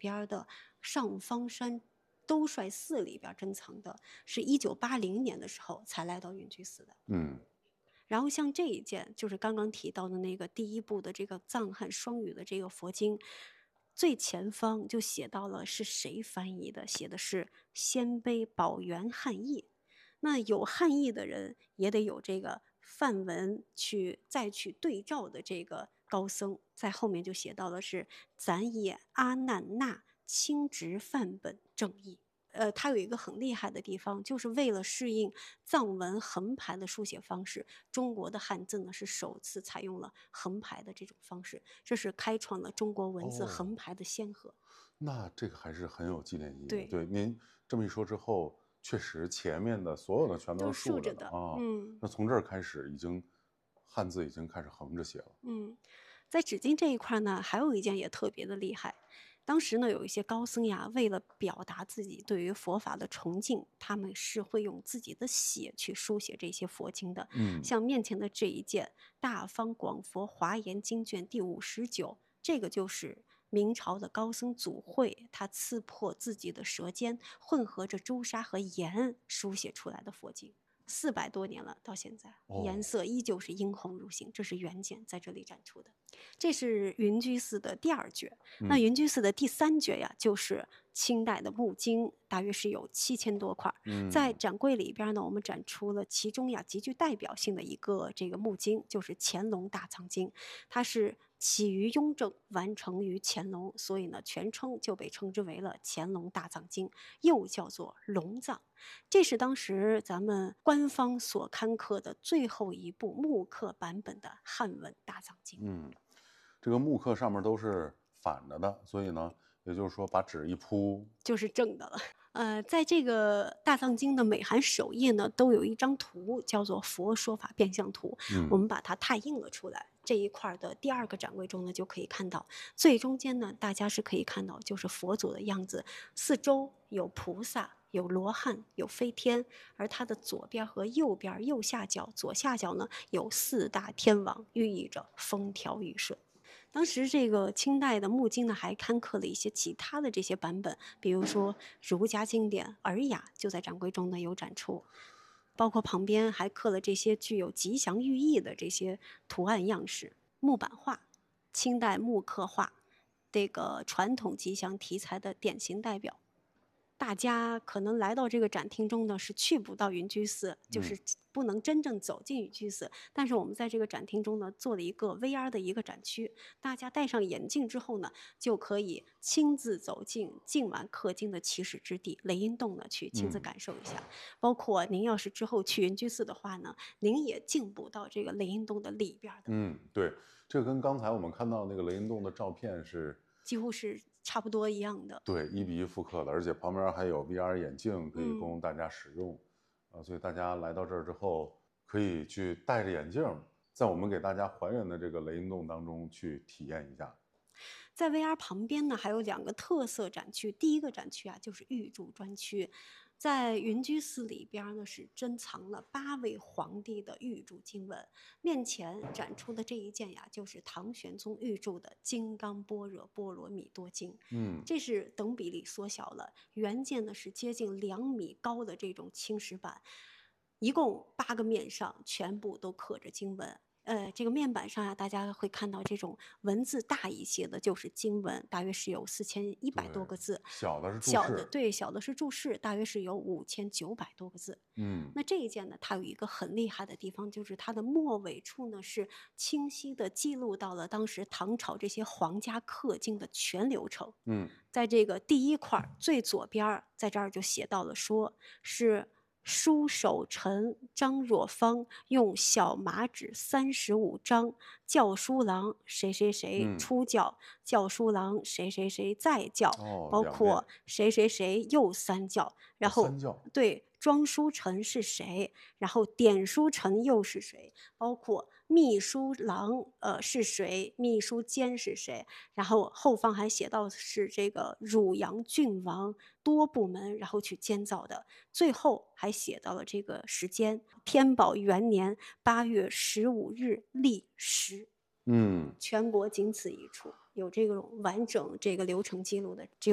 边的上方山兜率寺里边珍藏的，是1980年的时候才来到云居寺的。然后像这一件，就是刚刚提到的那个第一部的这个藏汉双语的这个佛经，最前方就写到了是谁翻译的，写的是鲜卑宝元汉译。那有汉译的人也得有这个梵文再去对照的这个高僧，在后面就写到了是咱也阿难那清直梵本正译。它有一个很厉害的地方，就是为了适应藏文横排的书写方式，中国的汉字呢是首次采用了横排的这种方式，这是开创了中国文字横排的先河。 那这个还是很有纪念意义的。 对， 对，您这么一说之后，确实前面的所有的全都是竖着的啊。那从这儿开始，汉字已经开始横着写了。 在纸经这一块呢，还有一件也特别的厉害。当时呢，有一些高僧呀，为了表达自己对于佛法的崇敬，他们是会用自己的血去书写这些佛经的。像面前的这一件《大方广佛华严经卷》第59，这个就是明朝的高僧祖慧，他刺破自己的舌尖，混合着朱砂和盐书写出来的佛经。400多年了，到现在颜色依旧是殷红如新，这是原件在这里展出的。这是云居寺的第2卷，那云居寺的第3卷呀，就是清代的木经，大约是有7000多块。在展柜里边呢，我们展出了其中呀极具代表性的一个这个木经，就是乾隆大藏经，它是起于雍正，完成于乾隆，所以呢全称就被称之为了乾隆大藏经，又叫做龙藏。这是当时咱们官方所刊刻的最后一部木刻版本的汉文大藏经。 这个木刻上面都是反着的，所以呢，也就是说把纸一铺就是正的了。在这个大藏经的每函首页呢，都有一张图，叫做《佛说法变相图》。我们把它拓印了出来。这一块的第2个展柜中呢，就可以看到，最中间呢，大家是可以看到，就是佛祖的样子，四周有菩萨，有罗汉，有飞天，而它的左边和右边、右下角、左下角呢，有4大天王，寓意着风调雨顺。当时这个清代的木经呢，还刊刻了一些其他的这些版本，比如说儒家经典《尔雅》就在展柜中呢有展出，包括旁边还刻了这些具有吉祥寓意的这些图案样式。木版画、清代木刻画，这个传统吉祥题材的典型代表。大家可能来到这个展厅中呢，是去不到云居寺，就是不能真正走进云居寺。但是我们在这个展厅中呢，做了一个 VR 的一个展区，大家戴上眼镜之后呢，就可以亲自走进今晚刻经的起始之地雷音洞呢，去亲自感受一下。包括您要是之后去云居寺的话呢，您也进不到这个雷音洞的里边的。 对，这个跟刚才我们看到那个雷音洞的照片是几乎是差不多一样的。 对，1比1复刻的，而且旁边还有 VR 眼镜可以供大家使用。所以大家来到这儿之后，可以去戴着眼镜，在我们给大家还原的这个雷音洞当中去体验一下。 在 VR 旁边呢，还有2个特色展区。第一个展区啊，就是御注专区。在云居寺里边呢，是珍藏了8位皇帝的御注经文。面前展出的这一件呀，就是唐玄宗御注的《金刚般若波罗蜜多经》。这是等比例缩小了，原件呢是接近2米高的这种青石板，一共8个面上全部都刻着经文。这个面板上啊，大家会看到这种文字大一些的，就是经文，大约是有4100多个字。 小的是注释。 对，小的是注释，大约是有5900多个字。那这一件呢，它有一个很厉害的地方，就是它的末尾处呢是清晰的记录到了当时唐朝这些皇家刻经的全流程。在这个第1块最左边，在这儿就写到了说是书手臣张若芳用小麻纸35张，教书郎谁谁谁出教，教书郎谁谁谁再教，包括谁谁谁又3教，然后 3教对庄书臣是谁，然后典书臣又是谁，包括秘书郎是谁，秘书监是谁，然后后方还写到是这个汝阳郡王多部门然后去监造的，最后还写到了这个时间，天宝元年8月15日历时。全国仅此一处，有这种完整这个流程记录的只有